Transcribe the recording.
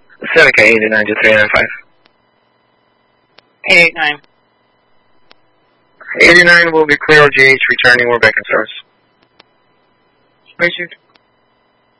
Seneca 89 to 395. 889. 89 will be clear GH returning. We're back in service. Richard.